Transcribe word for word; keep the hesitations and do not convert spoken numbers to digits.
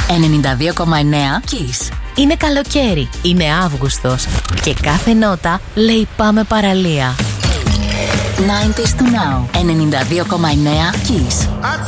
ενενήντα δύο κόμμα εννέα Kiss. Είναι καλοκαίρι, είναι Αύγουστος και κάθε νότα λέει πάμε παραλία. ενενήντα to Now, ενενήντα δύο κόμμα εννέα Kiss.